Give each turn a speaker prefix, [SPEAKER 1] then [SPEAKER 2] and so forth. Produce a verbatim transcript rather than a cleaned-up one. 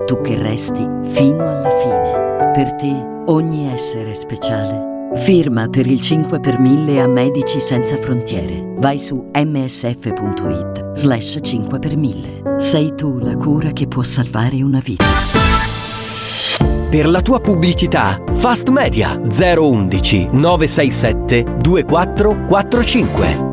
[SPEAKER 1] tu che resti fino alla fine. Per te ogni essere è speciale. Firma per il cinque per mille a Medici Senza Frontiere. Vai su msf.it slash cinque per mille. Sei tu la cura che può salvare una vita.
[SPEAKER 2] Per la tua pubblicità, Fast Media zero uno uno nove sei sette due quattro quattro cinque.